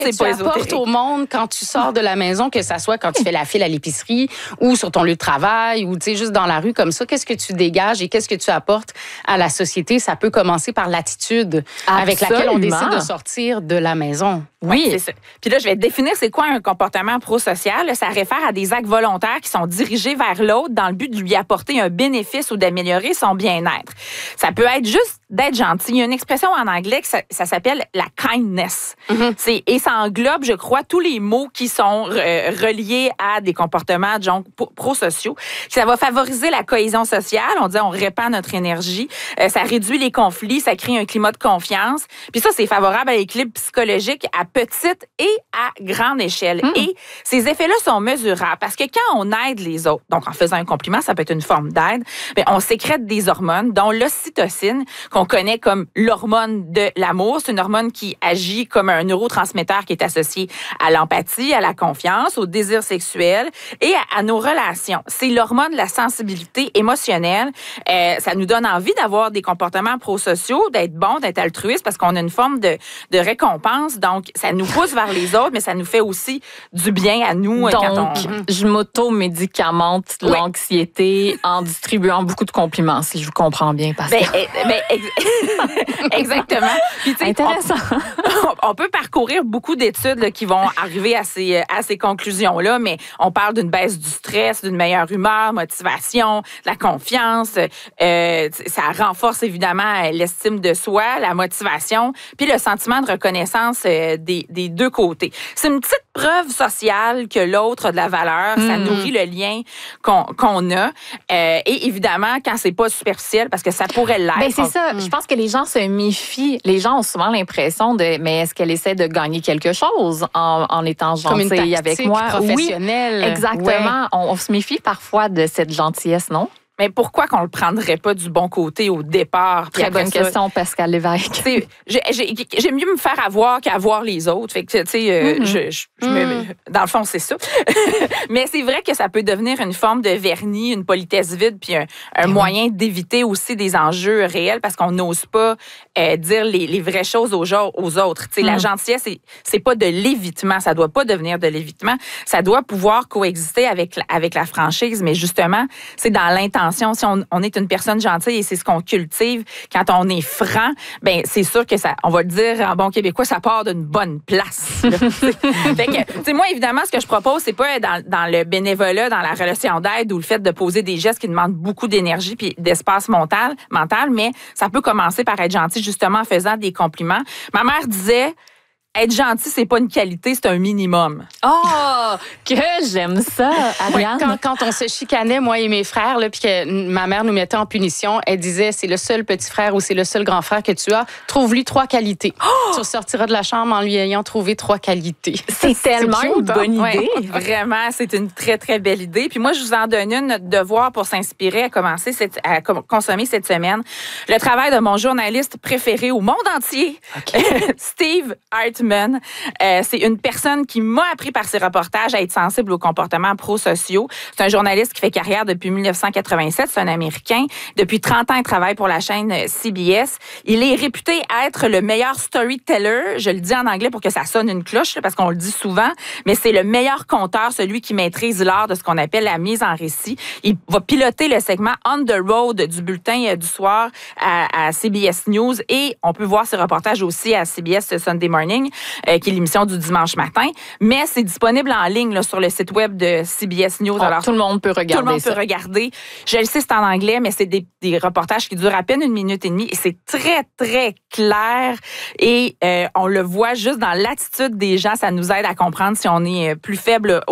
que tu apportes au monde quand tu sors de la maison, que ça soit quand tu fais la file à l'épicerie ou sur ton lieu de travail ou juste dans la rue comme ça, qu'est-ce que tu dégages et qu'est-ce que tu apportes à la société? Ça peut commencer par l'attitude avec laquelle on décide de sortir de la maison. Oui, c'est ça. Puis là, je vais définir c'est quoi un comportement prosocial. Ça réfère à des actes volontaires qui sont dirigés vers l'autre dans le but de lui apporter un bénéfice ou d'améliorer son bien-être. Ça peut être juste d'être gentil. Il y a une expression en anglais que ça s'appelle la kindness. Et ça englobe, je crois, tous les mots qui sont reliés à des comportements donc prosociaux. Ça va favoriser la cohésion sociale. On dit on répand notre énergie. Ça réduit les conflits. Ça crée un climat de confiance. Puis ça, c'est favorable à l'équilibre psychologique à petite et à grande échelle. Et ces effets-là sont mesurables parce que quand on aide les autres, donc en faisant un compliment, ça peut être une forme d'aide, mais on sécrète des hormones, dont l'ocytocine, qu'on connaît comme l'hormone de l'amour. C'est une hormone qui agit comme un neurotransmetteur qui est associé à l'empathie, à la confiance, au désir sexuel et à nos relations. C'est l'hormone de la sensibilité émotionnelle. Ça nous donne envie d'avoir des comportements prosociaux, d'être bon, d'être altruiste parce qu'on a une forme de récompense. Donc, ça nous pousse vers les autres, mais ça nous fait aussi du bien à nous. Donc, je m'auto-médicamente l'anxiété en distribuant beaucoup de compliments, si je vous comprends bien, Pascal. Exactement. Puis, intéressant. On peut parcourir beaucoup d'études là, qui vont arriver à ces conclusions-là, mais on parle d'une baisse du stress, d'une meilleure humeur, motivation, de la confiance. Ça renforce évidemment l'estime de soi, la motivation, puis le sentiment de reconnaissance des deux côtés. C'est une petite preuve sociale que l'autre a de la valeur. Ça nourrit le lien qu'on a. Et évidemment, quand c'est pas superficiel, parce que ça pourrait l'être. Ben c'est ça. Je pense que les gens se méfient. Les gens ont souvent l'impression de, mais est-ce qu'elle essaie de gagner quelque chose en étant gentille avec moi? Professionnelle. Oui, exactement. Ouais. On se méfie parfois de cette gentillesse, non? Mais pourquoi qu'on le prendrait pas du bon côté au départ? Très bonne question, Pascal Lévesque. J'aime mieux me faire avoir qu'avoir les autres. Fait que, tu sais, dans le fond, c'est ça. Mais c'est vrai que ça peut devenir une forme de vernis, une politesse vide, puis un moyen d'éviter aussi des enjeux réels parce qu'on n'ose pas dire les vraies choses aux autres. Tu sais, la gentillesse, c'est pas de l'évitement. Ça doit pas devenir de l'évitement. Ça doit pouvoir coexister avec la franchise. Mais justement, c'est dans l'intention. Si on est une personne gentille et c'est ce qu'on cultive, quand on est franc, ben c'est sûr que ça, on va le dire en bon québécois, ça part d'une bonne place. Fait que, moi, évidemment, ce que je propose, c'est pas dans le bénévolat, dans la relation d'aide ou le fait de poser des gestes qui demandent beaucoup d'énergie puis d'espace mental, mais ça peut commencer par être gentil justement en faisant des compliments. Ma mère disait... Être gentil, c'est pas une qualité, c'est un minimum. Oh, que j'aime ça, Ariane. Ouais, quand on se chicanait, moi et mes frères, là, puis que ma mère nous mettait en punition, elle disait, c'est le seul petit frère ou c'est le seul grand frère que tu as, trouve-lui 3 qualités. Tu ressortiras de la chambre en lui ayant trouvé 3 qualités. C'est tellement une bonne idée. Ouais, vraiment, c'est une très, très belle idée. Puis moi, je vous en donne une, notre devoir pour s'inspirer à consommer cette semaine. Le travail de mon journaliste préféré au monde entier, Steve Hartman. C'est une personne qui m'a appris par ses reportages à être sensible aux comportements prosociaux. C'est un journaliste qui fait carrière depuis 1987. C'est un Américain. Depuis 30 ans, il travaille pour la chaîne CBS. Il est réputé être le meilleur storyteller. Je le dis en anglais pour que ça sonne une cloche, parce qu'on le dit souvent, mais c'est le meilleur conteur, celui qui maîtrise l'art de ce qu'on appelle la mise en récit. Il va piloter le segment On the Road du bulletin du soir à CBS News et on peut voir ses reportages aussi à CBS Sunday Morning. Qui est l'émission du dimanche matin. Mais c'est disponible en ligne là, sur le site web de CBS News. Alors, tout le monde peut regarder Tout le monde peut regarder. Je le sais, c'est en anglais, mais c'est des reportages qui durent à peine 1 minute et demie. Et c'est très, très clair. Et on le voit juste dans l'attitude des gens. Ça nous aide à comprendre si on est plus faible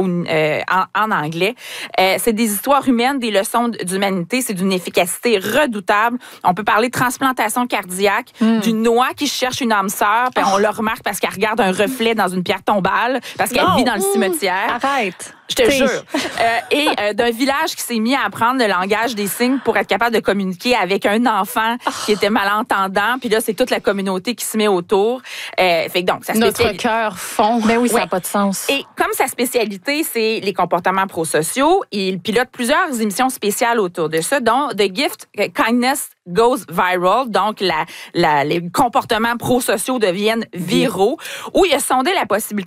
en anglais. C'est des histoires humaines, des leçons d'humanité. C'est d'une efficacité redoutable. On peut parler de transplantation cardiaque, d'une noix qui cherche une âme sœur. Puis on le remarque parce qu'elle regarde un reflet dans une pierre tombale, parce qu'elle vit dans le cimetière. Arrête. Je te jure. Et d'un village qui s'est mis à apprendre le langage des signes pour être capable de communiquer avec un enfant qui était malentendant. Puis là, c'est toute la communauté qui se met autour. Fait que donc, notre cœur fond. Ben oui, ça n'a pas de sens. Et comme sa spécialité, c'est les comportements prosociaux, il pilote plusieurs émissions spéciales autour de ça, dont The Gift Kindness Goes Viral, donc les comportements prosociaux deviennent viraux, où il a sondé la possibilité